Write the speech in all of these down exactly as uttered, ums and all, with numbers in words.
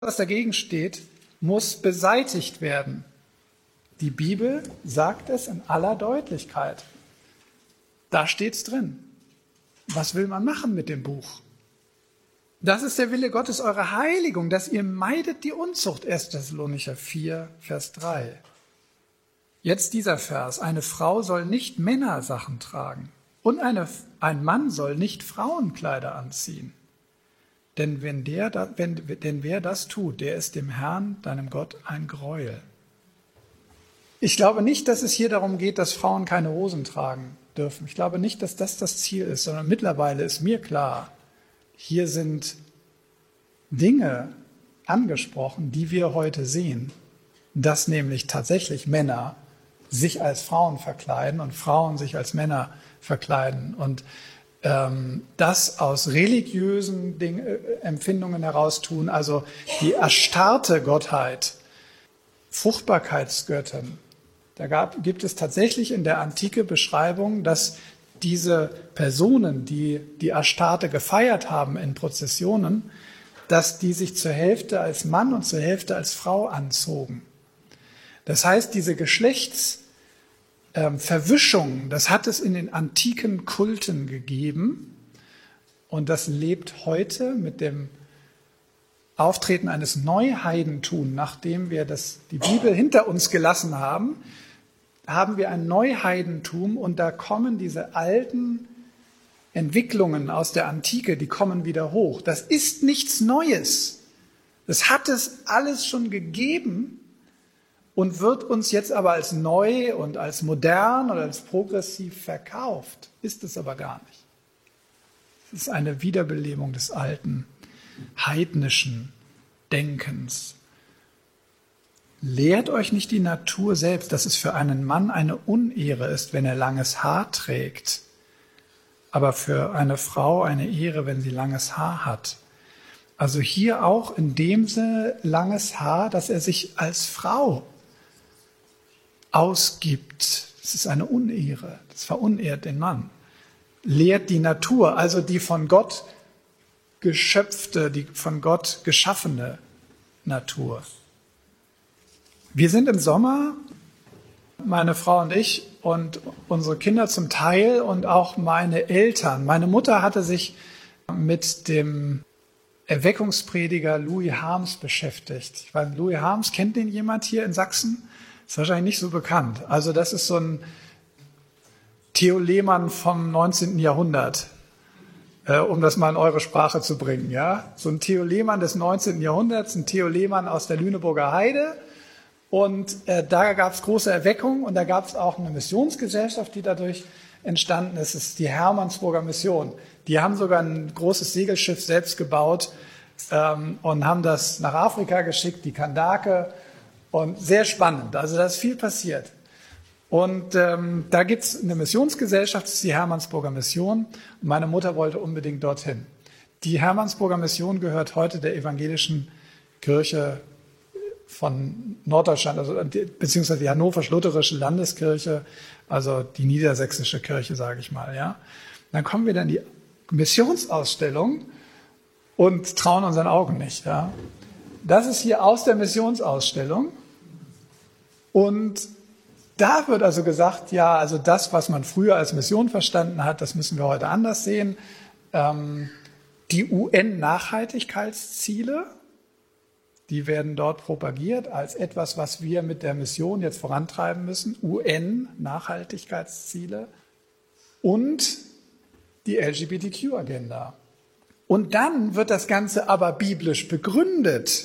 was dagegen steht, muss beseitigt werden. Die Bibel sagt es in aller Deutlichkeit. Da steht's drin. Was will man machen mit dem Buch? Das ist der Wille Gottes, eure Heiligung, dass ihr meidet die Unzucht. erster Thessalonicher vier, Vers drei. Jetzt dieser Vers. Eine Frau soll nicht Männersachen tragen und eine, ein Mann soll nicht Frauenkleider anziehen. Denn, wenn der, wenn, denn wer das tut, der ist dem Herrn, deinem Gott, ein Greuel. Ich glaube nicht, dass es hier darum geht, dass Frauen keine Hosen tragen dürfen. Ich glaube nicht, dass das das Ziel ist, sondern mittlerweile ist mir klar, hier sind Dinge angesprochen, die wir heute sehen, dass nämlich tatsächlich Männer sich als Frauen verkleiden und Frauen sich als Männer verkleiden und ähm, das aus religiösen Ding, äh, Empfindungen heraus tun, also die erstarrte Gottheit, Fruchtbarkeitsgöttin. Da gab, gibt es tatsächlich in der Antike Beschreibungen, dass diese Personen, die die Astarte gefeiert haben in Prozessionen, dass die sich zur Hälfte als Mann und zur Hälfte als Frau anzogen. Das heißt, diese Geschlechtsverwischung, das hat es in den antiken Kulten gegeben und das lebt heute mit dem Auftreten eines Neuheidentums, nachdem wir das, die Bibel hinter uns gelassen haben, haben wir ein Neuheidentum und da kommen diese alten Entwicklungen aus der Antike, die kommen wieder hoch. Das ist nichts Neues. Das hat es alles schon gegeben und wird uns jetzt aber als neu und als modern oder als progressiv verkauft. Ist es aber gar nicht. Es ist eine Wiederbelebung des alten heidnischen Denkens. Lehrt euch nicht die Natur selbst, dass es für einen Mann eine Unehre ist, wenn er langes Haar trägt, aber für eine Frau eine Ehre, wenn sie langes Haar hat. Also hier auch in dem Sinne langes Haar, dass er sich als Frau ausgibt. Das ist eine Unehre, das verunehrt den Mann. Lehrt die Natur, also die von Gott geschöpfte, die von Gott geschaffene Natur. Wir sind im Sommer, meine Frau und ich und unsere Kinder zum Teil und auch meine Eltern. Meine Mutter hatte sich mit dem Erweckungsprediger Louis Harms beschäftigt. Ich weiß, Louis Harms, kennt den jemand hier in Sachsen? Ist wahrscheinlich nicht so bekannt. Also das ist so ein Theo Lehmann vom neunzehnten Jahrhundert. Äh, um das mal in eure Sprache zu bringen. Ja? So ein Theo Lehmann des neunzehnten Jahrhunderts, ein Theo Lehmann aus der Lüneburger Heide. Und äh, da gab es große Erweckung und da gab es auch eine Missionsgesellschaft, die dadurch entstanden ist. Es ist die Hermannsburger Mission. Die haben sogar ein großes Segelschiff selbst gebaut ähm, und haben das nach Afrika geschickt, die Kandake. Und sehr spannend. Also da ist viel passiert. Und ähm, da gibt es eine Missionsgesellschaft, das ist die Hermannsburger Mission. Und meine Mutter wollte unbedingt dorthin. Die Hermannsburger Mission gehört heute der evangelischen Kirche von Norddeutschland, also beziehungsweise die hannoverisch-lutherische Landeskirche, also die niedersächsische Kirche, sage ich mal. Ja. Dann kommen wir dann in die Missionsausstellung und trauen unseren Augen nicht. Ja. Das ist hier aus der Missionsausstellung und da wird also gesagt, ja, also das, was man früher als Mission verstanden hat, das müssen wir heute anders sehen. Ähm, die U N-Nachhaltigkeitsziele, die werden dort propagiert als etwas, was wir mit der Mission jetzt vorantreiben müssen. U N-Nachhaltigkeitsziele und die L G B T Q-Agenda. Und dann wird das Ganze aber biblisch begründet.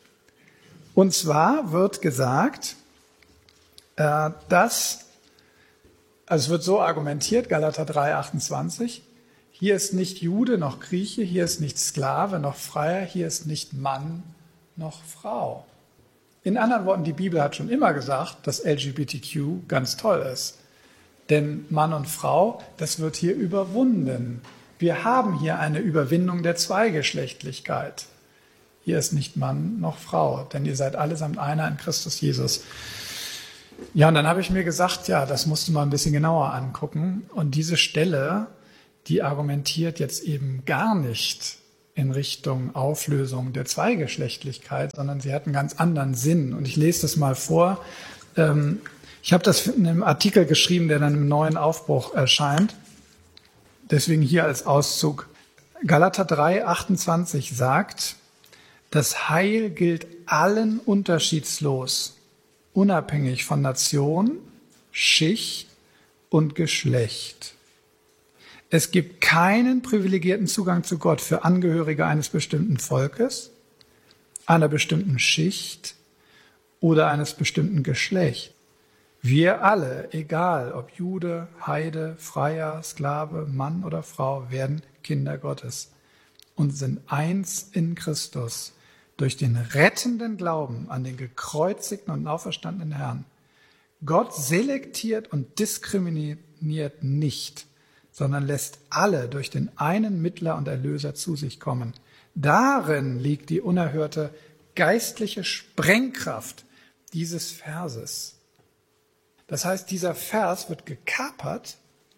Und zwar wird gesagt, äh, dass, also es wird so argumentiert, Galater drei, achtundzwanzig, hier ist nicht Jude noch Grieche, hier ist nicht Sklave noch Freier, hier ist nicht Mann noch Frau. In anderen Worten, die Bibel hat schon immer gesagt, dass L G B T Q ganz toll ist. Denn Mann und Frau, das wird hier überwunden. Wir haben hier eine Überwindung der Zweigeschlechtlichkeit. Hier ist nicht Mann noch Frau, denn ihr seid allesamt einer in Christus Jesus. Ja, und dann habe ich mir gesagt, ja, das musst du mal ein bisschen genauer angucken. Und diese Stelle, die argumentiert jetzt eben gar nicht in Richtung Auflösung der Zweigeschlechtlichkeit, sondern sie hat einen ganz anderen Sinn. Und ich lese das mal vor. Ich habe das in einem Artikel geschrieben, der dann im Neuen Aufbruch erscheint. Deswegen hier als Auszug. Galater drei, achtundzwanzig sagt, das Heil gilt allen unterschiedslos, unabhängig von Nation, Schicht und Geschlecht. Es gibt keinen privilegierten Zugang zu Gott für Angehörige eines bestimmten Volkes, einer bestimmten Schicht oder eines bestimmten Geschlechts. Wir alle, egal ob Jude, Heide, Freier, Sklave, Mann oder Frau, werden Kinder Gottes und sind eins in Christus durch den rettenden Glauben an den gekreuzigten und auferstandenen Herrn. Gott selektiert und diskriminiert nicht, sondern lässt alle durch den einen Mittler und Erlöser zu sich kommen. Darin liegt die unerhörte geistliche Sprengkraft dieses Verses. Das heißt, dieser Vers wird gekapert,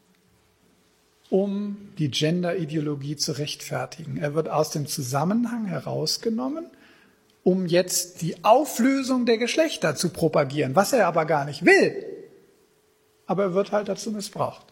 um die Gender-Ideologie zu rechtfertigen. Er wird aus dem Zusammenhang herausgenommen, um jetzt die Auflösung der Geschlechter zu propagieren, was er aber gar nicht will. Aber er wird halt dazu missbraucht.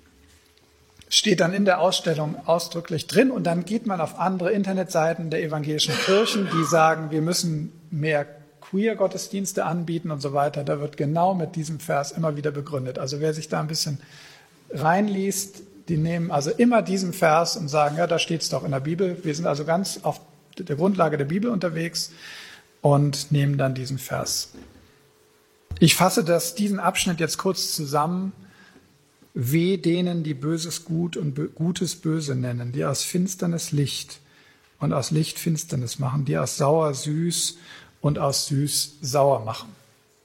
Steht dann in der Ausstellung ausdrücklich drin und dann geht man auf andere Internetseiten der evangelischen Kirchen, die sagen, wir müssen mehr Queer-Gottesdienste anbieten und so weiter. Da wird genau mit diesem Vers immer wieder begründet. Also wer sich da ein bisschen reinliest, die nehmen also immer diesen Vers und sagen, ja, da steht es doch in der Bibel. Wir sind also ganz auf der Grundlage der Bibel unterwegs und nehmen dann diesen Vers. Ich fasse das, diesen Abschnitt jetzt kurz zusammen. Weh denen, die Böses gut und Gutes böse nennen, die aus Finsternis Licht und aus Licht Finsternis machen, die aus sauer süß und aus süß sauer machen.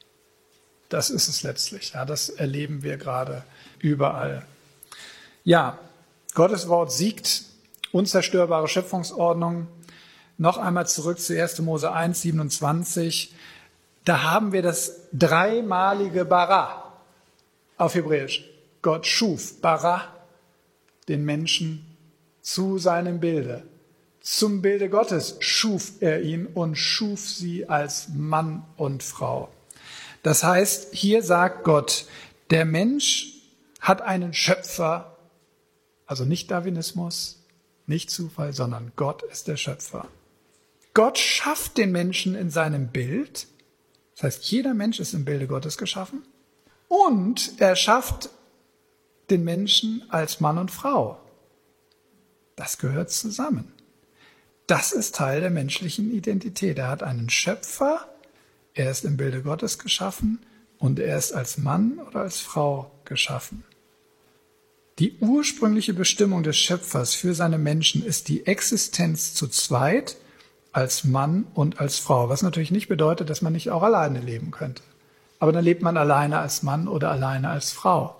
Das ist es letztlich. Ja, das erleben wir gerade überall. Ja, Gottes Wort siegt, unzerstörbare Schöpfungsordnung. Noch einmal zurück zu erster Mose eins, siebenundzwanzig. Da haben wir das dreimalige Bara auf Hebräisch. Gott schuf, bara, den Menschen zu seinem Bilde. Zum Bilde Gottes schuf er ihn und schuf sie als Mann und Frau. Das heißt, hier sagt Gott, der Mensch hat einen Schöpfer, also nicht Darwinismus, nicht Zufall, sondern Gott ist der Schöpfer. Gott schafft den Menschen in seinem Bild, das heißt, jeder Mensch ist im Bilde Gottes geschaffen und er schafft den Menschen als Mann und Frau. Das gehört zusammen. Das ist Teil der menschlichen Identität. Er hat einen Schöpfer, er ist im Bilde Gottes geschaffen und er ist als Mann oder als Frau geschaffen. Die ursprüngliche Bestimmung des Schöpfers für seine Menschen ist die Existenz zu zweit, als Mann und als Frau, was natürlich nicht bedeutet, dass man nicht auch alleine leben könnte. Aber dann lebt man alleine als Mann oder alleine als Frau.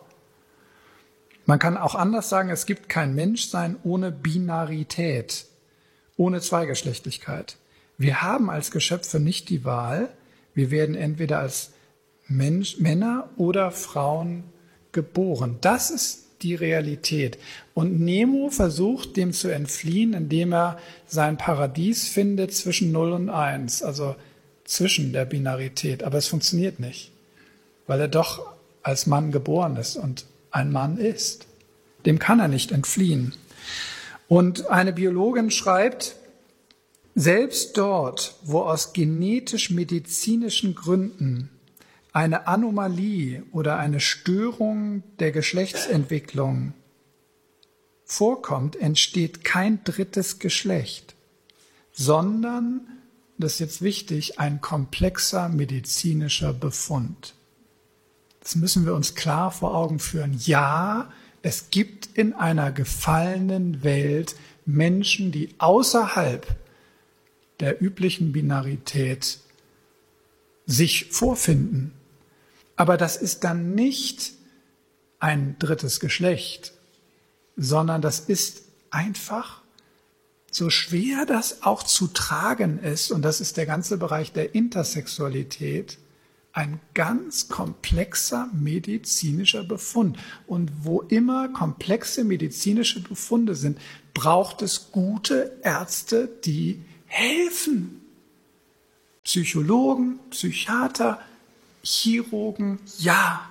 Man kann auch anders sagen, es gibt kein Menschsein ohne Binarität, ohne Zweigeschlechtlichkeit. Wir haben als Geschöpfe nicht die Wahl, wir werden entweder als Mensch, Männer oder Frauen geboren. Das ist die Realität. Und Nemo versucht, dem zu entfliehen, indem er sein Paradies findet zwischen null und eins, also zwischen der Binarität. Aber es funktioniert nicht, weil er doch als Mann geboren ist und ein Mann ist. Dem kann er nicht entfliehen. Und eine Biologin schreibt, selbst dort, wo aus genetisch-medizinischen Gründen eine Anomalie oder eine Störung der Geschlechtsentwicklung vorkommt, entsteht kein drittes Geschlecht, sondern, das ist jetzt wichtig, ein komplexer medizinischer Befund. Das müssen wir uns klar vor Augen führen. Ja, es gibt in einer gefallenen Welt Menschen, die außerhalb der üblichen Binarität sich vorfinden. Aber das ist dann nicht ein drittes Geschlecht, sondern das ist einfach, so schwer das auch zu tragen ist, und das ist der ganze Bereich der Intersexualität, Ein ganz komplexer medizinischer Befund. Und wo immer komplexe medizinische Befunde sind, braucht es gute Ärzte, die helfen. Psychologen, Psychiater, Chirurgen, ja.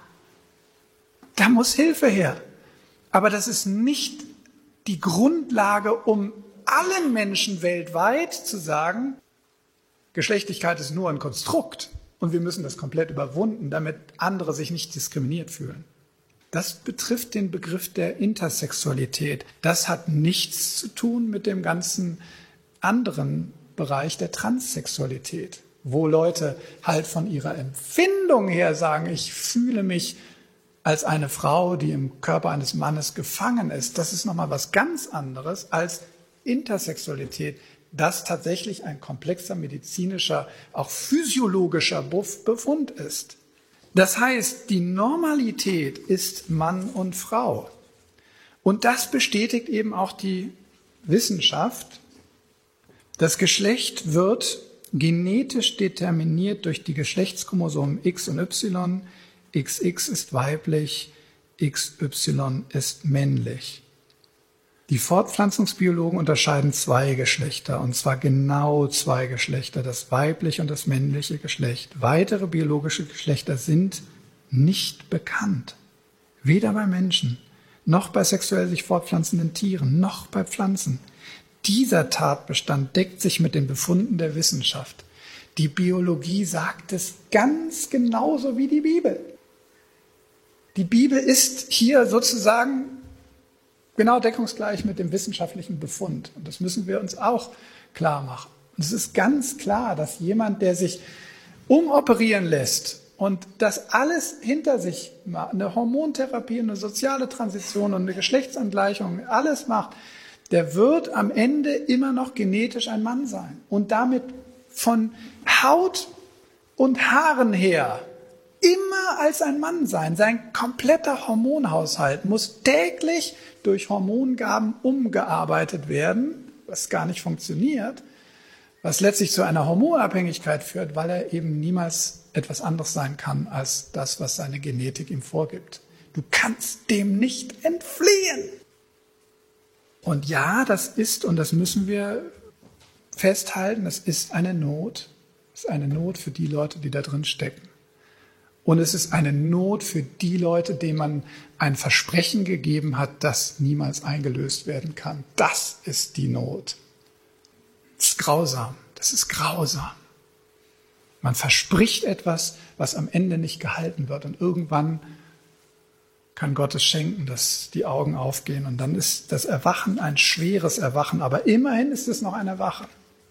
Da muss Hilfe her. Aber das ist nicht die Grundlage, um allen Menschen weltweit zu sagen, Geschlechtlichkeit ist nur ein Konstrukt und wir müssen das komplett überwunden, damit andere sich nicht diskriminiert fühlen. Das betrifft den Begriff der Intersexualität. Das hat nichts zu tun mit dem ganzen anderen Bereich der Transsexualität, wo Leute halt von ihrer Empfindung her sagen, ich fühle mich als eine Frau, die im Körper eines Mannes gefangen ist. Das ist nochmal was ganz anderes als Intersexualität, das tatsächlich ein komplexer medizinischer, auch physiologischer Befund ist. Das heißt, die Normalität ist Mann und Frau. Und das bestätigt eben auch die Wissenschaft. Das Geschlecht wird genetisch determiniert durch die Geschlechtschromosomen X und Y. X X ist weiblich, X Y ist männlich. Die Fortpflanzungsbiologen unterscheiden zwei Geschlechter, und zwar genau zwei Geschlechter, das weibliche und das männliche Geschlecht. Weitere biologische Geschlechter sind nicht bekannt. Weder bei Menschen, noch bei sexuell sich fortpflanzenden Tieren, noch bei Pflanzen. Dieser Tatbestand deckt sich mit den Befunden der Wissenschaft. Die Biologie sagt es ganz genauso wie die Bibel. Die Bibel ist hier sozusagen genau deckungsgleich mit dem wissenschaftlichen Befund. Und das müssen wir uns auch klar machen. Und es ist ganz klar, dass jemand, der sich umoperieren lässt und das alles hinter sich macht, eine Hormontherapie, eine soziale Transition und eine Geschlechtsangleichung, alles macht, der wird am Ende immer noch genetisch ein Mann sein. Und damit von Haut und Haaren her immer als ein Mann sein. Sein kompletter Hormonhaushalt muss täglich durch Hormongaben umgearbeitet werden, was gar nicht funktioniert, was letztlich zu einer Hormonabhängigkeit führt, weil er eben niemals etwas anderes sein kann als das, was seine Genetik ihm vorgibt. Du kannst dem nicht entfliehen. Und ja, das ist, und das müssen wir festhalten, das ist eine Not. Das ist eine Not für die Leute, die da drin stecken. Und es ist eine Not für die Leute, denen man ein Versprechen gegeben hat, das niemals eingelöst werden kann. Das ist die Not. Das ist grausam. Das ist grausam. Man verspricht etwas, was am Ende nicht gehalten wird. Und irgendwann kann Gott es schenken, dass die Augen aufgehen. Und dann ist das Erwachen ein schweres Erwachen. Aber immerhin ist es noch ein Erwachen.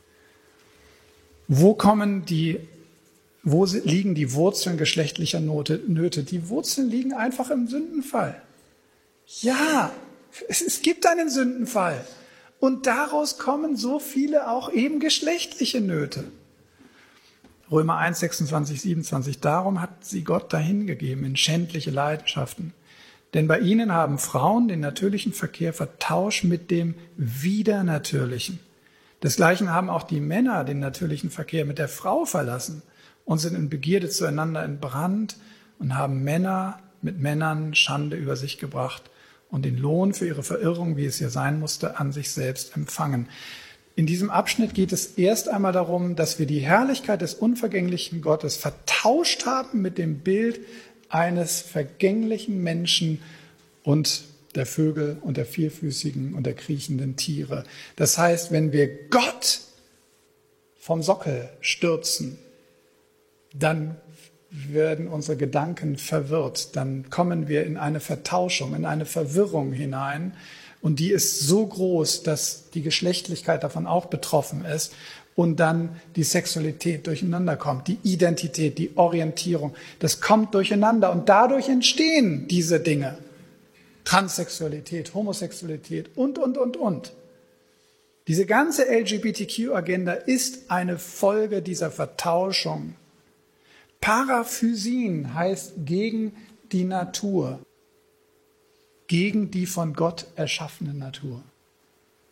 Wo kommen die Wo liegen die Wurzeln geschlechtlicher Nöte? Die Wurzeln liegen einfach im Sündenfall. Ja, es, es gibt einen Sündenfall. Und daraus kommen so viele auch eben geschlechtliche Nöte. Römer eins, sechsundzwanzig, siebenundzwanzig. Darum hat sie Gott dahingegeben in schändliche Leidenschaften. Denn bei ihnen haben Frauen den natürlichen Verkehr vertauscht mit dem Widernatürlichen. Desgleichen haben auch die Männer den natürlichen Verkehr mit der Frau verlassen und sind in Begierde zueinander entbrannt und haben Männer mit Männern Schande über sich gebracht und den Lohn für ihre Verirrung, wie es ja sein musste, an sich selbst empfangen. In diesem Abschnitt geht es erst einmal darum, dass wir die Herrlichkeit des unvergänglichen Gottes vertauscht haben mit dem Bild eines vergänglichen Menschen und der Vögel und der vierfüßigen und der kriechenden Tiere. Das heißt, wenn wir Gott vom Sockel stürzen, dann werden unsere Gedanken verwirrt. Dann kommen wir in eine Vertauschung, in eine Verwirrung hinein. Und die ist so groß, dass die Geschlechtlichkeit davon auch betroffen ist. Und dann die Sexualität durcheinander kommt, die Identität, die Orientierung. Das kommt durcheinander und dadurch entstehen diese Dinge. Transsexualität, Homosexualität und, und, und, und. Diese ganze L G B T Q-Agenda ist eine Folge dieser Vertauschung. Paraphysien heißt gegen die Natur, gegen die von Gott erschaffene Natur.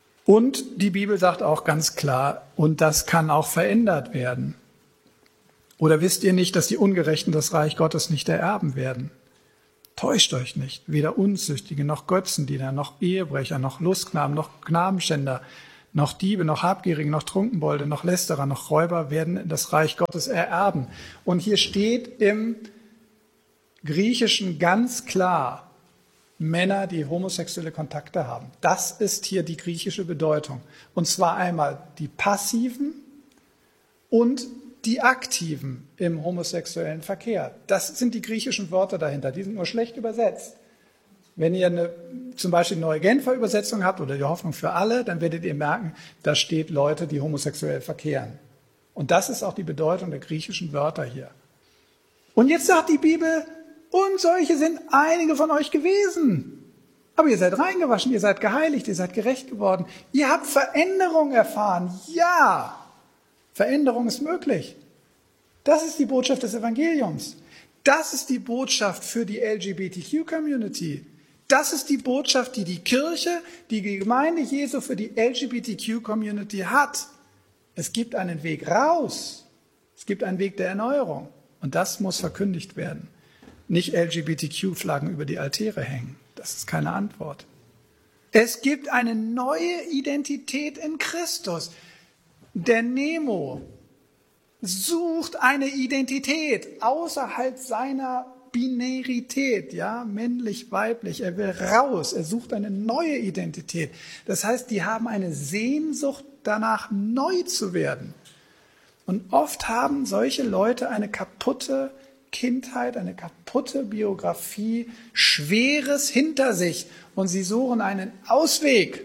Und die Bibel sagt auch ganz klar, und das kann auch verändert werden. Oder wisst ihr nicht, dass die Ungerechten das Reich Gottes nicht ererben werden? Täuscht euch nicht, weder Unzüchtige, noch Götzendiener, noch Ehebrecher, noch Lustknaben, noch Knabenschänder, noch Diebe, noch Habgierige, noch Trunkenbolde, noch Lästerer, noch Räuber werden das Reich Gottes ererben. Und hier steht im Griechischen ganz klar, Männer, die homosexuelle Kontakte haben. Das ist hier die griechische Bedeutung. Und zwar einmal die passiven und die aktiven im homosexuellen Verkehr. Das sind die griechischen Wörter dahinter. Die sind nur schlecht übersetzt. Wenn ihr eine, zum Beispiel eine neue Genfer Übersetzung habt oder die Hoffnung für alle, dann werdet ihr merken, da steht Leute, die homosexuell verkehren. Und das ist auch die Bedeutung der griechischen Wörter hier. Und jetzt sagt die Bibel, und solche sind einige von euch gewesen. Aber ihr seid reingewaschen, ihr seid geheiligt, ihr seid gerecht geworden. Ihr habt Veränderung erfahren. Ja, Veränderung ist möglich. Das ist die Botschaft des Evangeliums. Das ist die Botschaft für die L G B T Q-Community. Das ist die Botschaft, die die Kirche, die Gemeinde Jesu für die L G B T Q-Community hat. Es gibt einen Weg raus. Es gibt einen Weg der Erneuerung. Und das muss verkündigt werden. Nicht L G B T Q-Flaggen über die Altäre hängen. Das ist keine Antwort. Es gibt eine neue Identität in Christus. Der Nemo sucht eine Identität außerhalb seiner Binarität, ja, männlich, weiblich. Er will raus. Er sucht eine neue Identität. Das heißt, die haben eine Sehnsucht danach, neu zu werden. Und oft haben solche Leute eine kaputte Kindheit, eine kaputte Biografie, Schweres hinter sich. Und sie suchen einen Ausweg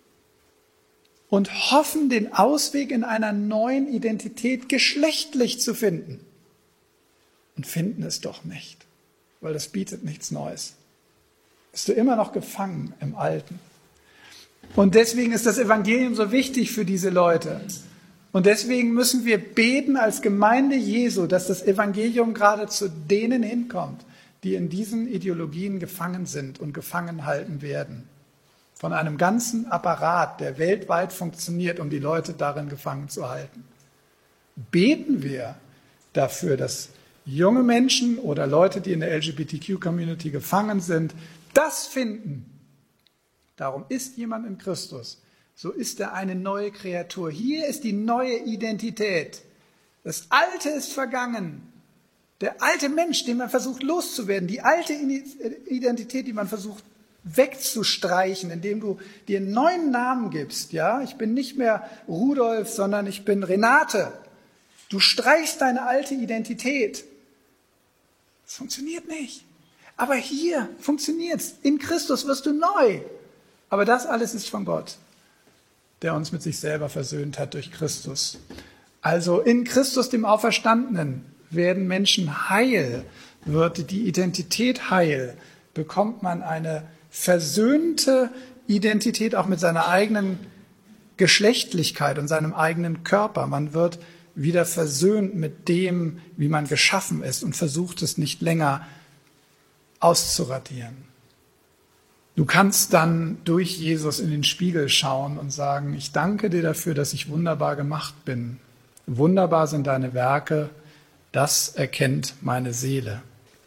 und hoffen, den Ausweg in einer neuen Identität geschlechtlich zu finden. Und finden es doch nicht, weil das bietet nichts Neues. Bist du immer noch gefangen im Alten. Und deswegen ist das Evangelium so wichtig für diese Leute. Und deswegen müssen wir beten als Gemeinde Jesu, dass das Evangelium gerade zu denen hinkommt, die in diesen Ideologien gefangen sind und gefangen halten werden. Von einem ganzen Apparat, der weltweit funktioniert, um die Leute darin gefangen zu halten. Beten wir dafür, dass junge Menschen oder Leute, die in der L G B T Q-Community gefangen sind, das finden. Darum ist jemand in Christus. So ist er eine neue Kreatur. Hier ist die neue Identität. Das Alte ist vergangen. Der alte Mensch, den man versucht loszuwerden, die alte Identität, die man versucht wegzustreichen, indem du dir einen neuen Namen gibst. Ja, ich bin nicht mehr Rudolf, sondern ich bin Renate. Du streichst deine alte Identität. Das funktioniert nicht. Aber hier funktioniert es. In Christus wirst du neu. Aber das alles ist von Gott, der uns mit sich selber versöhnt hat durch Christus. Also in Christus, dem Auferstandenen, werden Menschen heil, wird die Identität heil, bekommt man eine versöhnte Identität auch mit seiner eigenen Geschlechtlichkeit und seinem eigenen Körper. Man wird wieder versöhnt mit dem, wie man geschaffen ist und versucht es nicht länger auszuradieren. Du kannst dann durch Jesus in den Spiegel schauen und sagen, ich danke dir dafür, dass ich wunderbar gemacht bin. Wunderbar sind deine Werke, das erkennt meine Seele.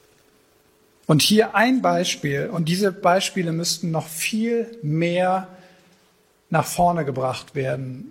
Und hier ein Beispiel, und diese Beispiele müssten noch viel mehr nach vorne gebracht werden.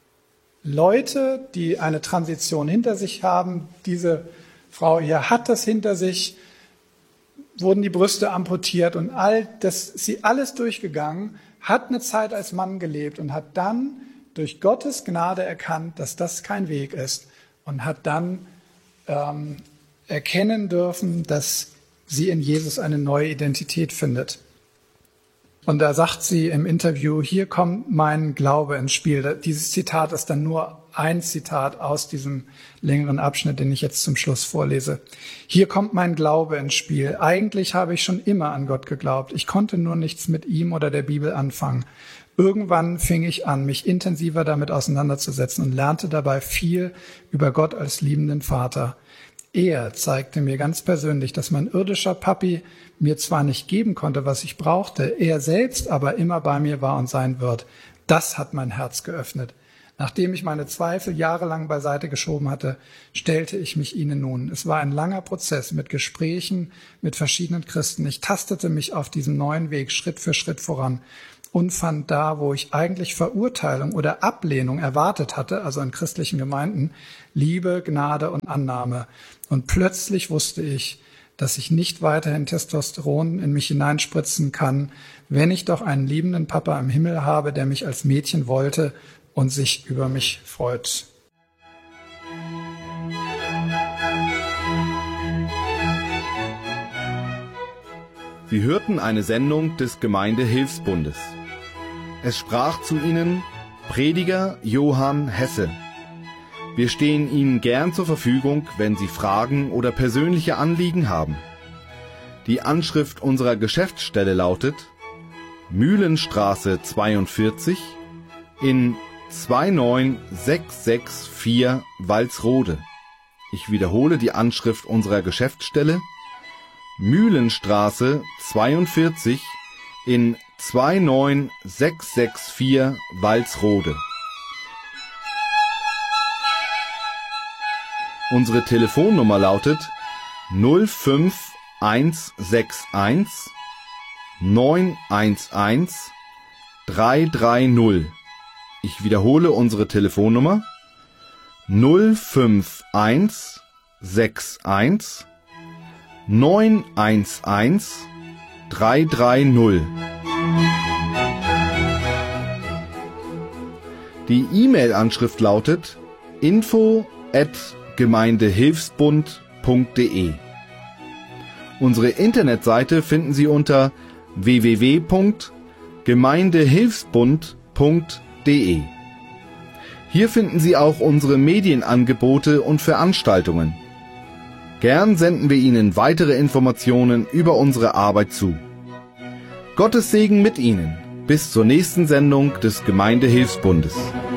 Leute, die eine Transition hinter sich haben, diese Frau hier hat das hinter sich, wurden die Brüste amputiert und all das, sie alles durchgegangen, hat eine Zeit als Mann gelebt und hat dann durch Gottes Gnade erkannt, dass das kein Weg ist und hat dann ähm, erkennen dürfen, dass sie in Jesus eine neue Identität findet. Und da sagt sie im Interview, hier kommt mein Glaube ins Spiel. Dieses Zitat ist dann nur ein Zitat aus diesem längeren Abschnitt, den ich jetzt zum Schluss vorlese. Hier kommt mein Glaube ins Spiel. Eigentlich habe ich schon immer an Gott geglaubt. Ich konnte nur nichts mit ihm oder der Bibel anfangen. Irgendwann fing ich an, mich intensiver damit auseinanderzusetzen und lernte dabei viel über Gott als liebenden Vater. Er zeigte mir ganz persönlich, dass mein irdischer Papi mir zwar nicht geben konnte, was ich brauchte, er selbst aber immer bei mir war und sein wird. Das hat mein Herz geöffnet. Nachdem ich meine Zweifel jahrelang beiseite geschoben hatte, stellte ich mich ihnen nun. Es war ein langer Prozess mit Gesprächen mit verschiedenen Christen. Ich tastete mich auf diesem neuen Weg Schritt für Schritt voran und fand da, wo ich eigentlich Verurteilung oder Ablehnung erwartet hatte, also in christlichen Gemeinden, Liebe, Gnade und Annahme. Und plötzlich wusste ich, dass ich nicht weiterhin Testosteron in mich hineinspritzen kann, wenn ich doch einen liebenden Papa im Himmel habe, der mich als Mädchen wollte und sich über mich freut. Sie hörten eine Sendung des Gemeindehilfsbundes. Es sprach zu Ihnen Prediger Johann Hesse. Wir stehen Ihnen gern zur Verfügung, wenn Sie Fragen oder persönliche Anliegen haben. Die Anschrift unserer Geschäftsstelle lautet Mühlenstraße zweiundvierzig in zwei neun sechs sechs vier Walsrode. Ich wiederhole die Anschrift unserer Geschäftsstelle Mühlenstraße zweiundvierzig in zwei neun sechs sechs vier Walsrode. Unsere Telefonnummer lautet null fünf eins sechs eins neun eins eins drei drei null. Ich wiederhole unsere Telefonnummer null fünf eins sechs eins neun eins eins drei drei null. Die E-Mail-Anschrift lautet info at gemeindehilfsbund punkt de. Unsere Internetseite finden Sie unter w w w punkt gemeindehilfsbund punkt de. Hier finden Sie auch unsere Medienangebote und Veranstaltungen. Gern senden wir Ihnen weitere Informationen über unsere Arbeit zu. Gottes Segen mit Ihnen. Bis zur nächsten Sendung des Gemeindehilfsbundes.